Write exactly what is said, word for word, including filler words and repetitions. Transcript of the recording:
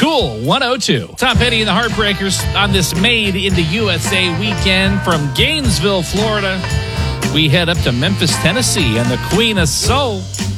Cool one oh two. Tom Petty and the Heartbreakers on this Made in the U S A weekend from Gainesville, Florida. We head up to Memphis, Tennessee, and the Queen of Soul.